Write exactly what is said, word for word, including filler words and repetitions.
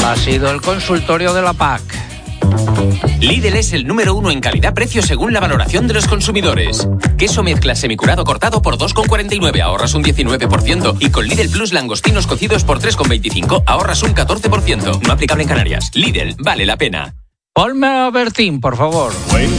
Ha sido el consultorio de la P A C. Lidl es el número uno en calidad-precio según la valoración de los consumidores. Queso mezcla semicurado cortado por dos con cuarenta y nueve, ahorras un diecinueve por ciento. Y con Lidl Plus langostinos cocidos por tres con veinticinco, ahorras un catorce por ciento. No aplicable en Canarias. Lidl, vale la pena. Ponme a Bertín, por favor. Buen